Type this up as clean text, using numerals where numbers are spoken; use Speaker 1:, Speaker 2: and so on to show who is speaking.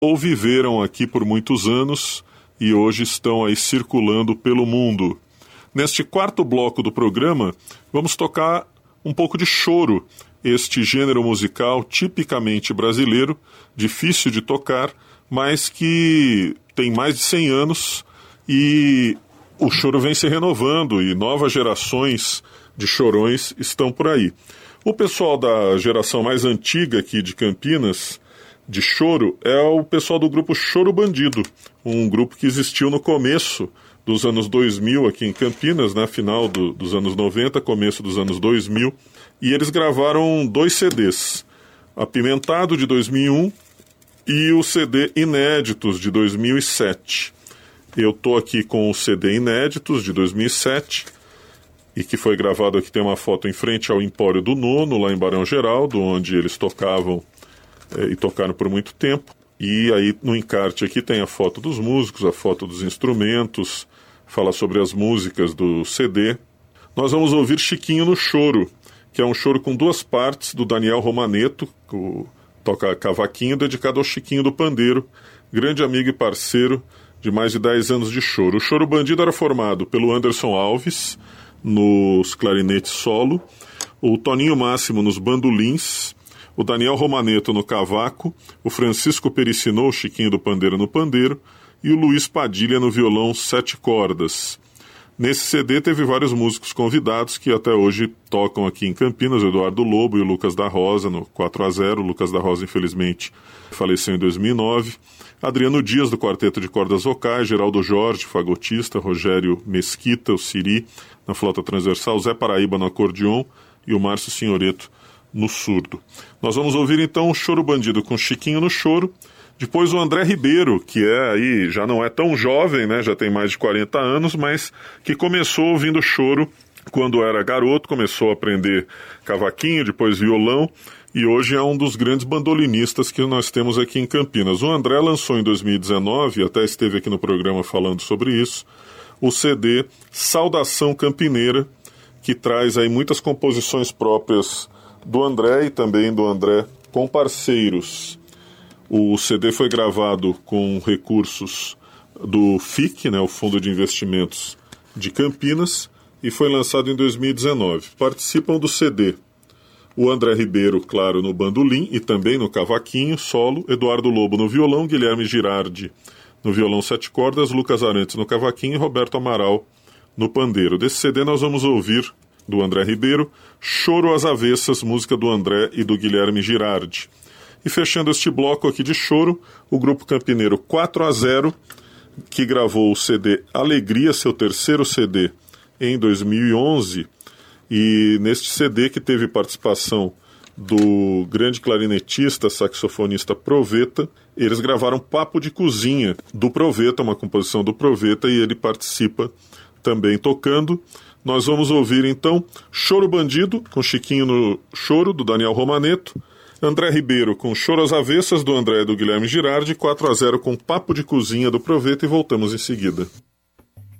Speaker 1: ou viveram aqui por muitos anos e hoje estão aí circulando pelo mundo. Neste quarto bloco do programa, vamos tocar um pouco de choro, este gênero musical tipicamente brasileiro, difícil de tocar, mas que tem mais de 100 anos e o choro vem se renovando e novas gerações de chorões estão por aí. O pessoal da geração mais antiga aqui de Campinas, de choro, é o pessoal do grupo Choro Bandido, um grupo que existiu no começo dos anos 2000 aqui em Campinas, né, final dos anos 90, começo dos anos 2000, e eles gravaram 2 CDs, Apimentado, de 2001, e o CD Inéditos, de 2007. Eu estou aqui com o CD Inéditos, de 2007, e que foi gravado aqui, tem uma foto em frente ao Empório do Nono, lá em Barão Geraldo, onde eles tocavam e tocaram por muito tempo. E aí no encarte aqui tem a foto dos músicos, a foto dos instrumentos, fala sobre as músicas do CD. Nós vamos ouvir Chiquinho no Choro, que é um choro com 2 partes do Daniel Romaneto, que toca cavaquinho, dedicado ao Chiquinho do Pandeiro, grande amigo e parceiro de mais de 10 anos de choro. O Choro Bandido era formado pelo Anderson Alves nos clarinetes solo, o Toninho Máximo nos bandolins, o Daniel Romaneto no cavaco, o Francisco Pericinô, o Chiquinho do Pandeiro, no pandeiro, e o Luiz Padilha no violão 7 cordas. Nesse CD teve vários músicos convidados que até hoje tocam aqui em Campinas, o Eduardo Lobo e o Lucas da Rosa, no 4-0. O Lucas da Rosa, infelizmente, faleceu em 2009. Adriano Dias, do Quarteto de Cordas Vocais, Geraldo Jorge, fagotista, Rogério Mesquita, o Siri, na flauta transversal, Zé Paraíba no acordeon e o Márcio Signoreto no surdo. Nós vamos ouvir então o Choro Bandido com Chiquinho no Choro, depois o André Ribeiro, que aí já não é tão jovem, né, já tem mais de 40 anos, mas que começou ouvindo choro quando era garoto, começou a aprender cavaquinho, depois violão, e hoje é um dos grandes bandolinistas que nós temos aqui em Campinas. O André lançou em 2019, até esteve aqui no programa falando sobre isso, o CD Saudação Campineira, que traz aí muitas composições próprias do André e também do André com parceiros. O CD foi gravado com recursos do FIC, né, o Fundo de Investimentos de Campinas, e foi lançado em 2019. Participam do CD o André Ribeiro, claro, no bandolim e também no cavaquinho solo, Eduardo Lobo no violão, Guilherme Girardi no violão 7 cordas, Lucas Arantes no cavaquinho e Roberto Amaral no pandeiro. Desse CD nós vamos ouvir, do André Ribeiro, Choro às Avessas, música do André e do Guilherme Girardi. E fechando este bloco aqui de choro, o grupo campineiro 4-0, que gravou o CD Alegria, seu terceiro CD, em 2011, e neste CD que teve participação do grande clarinetista, saxofonista Proveta, eles gravaram Papo de Cozinha do Proveta, uma composição do Proveta, e ele participa também tocando. Nós vamos ouvir então Choro Bandido, com Chiquinho no Choro, do Daniel Romaneto, André Ribeiro com Choro às Avessas, do André e do Guilherme Girardi, 4-0 com Papo de Cozinha do Proveta, e voltamos em seguida.